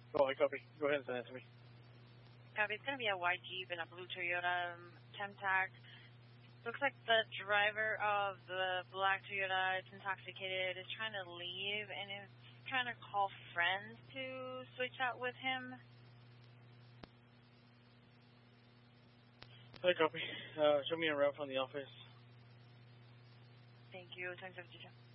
Oh, I copy. Go ahead and send it to me. Copy. It's going to be a white Jeep and a blue Toyota Temtac. Looks like the driver of the black Toyota is intoxicated, is trying to leave, and is trying to call friends to switch out with him. I copy. Show me a route from the office. Thank you. 1052.